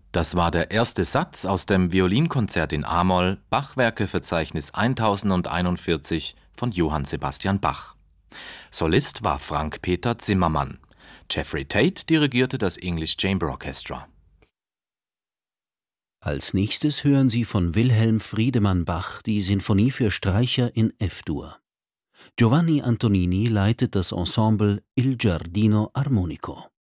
Das war der erste Satz aus dem Violinkonzert in A-Moll, Bachwerkeverzeichnis 1041 von Johann Sebastian Bach. Solist war Frank-Peter Zimmermann. Jeffrey Tate dirigierte das English Chamber Orchestra. Als nächstes hören Sie von Wilhelm Friedemann Bach die Sinfonie für Streicher in F-Dur. Giovanni Antonini leitet das Ensemble Il Giardino Armonico.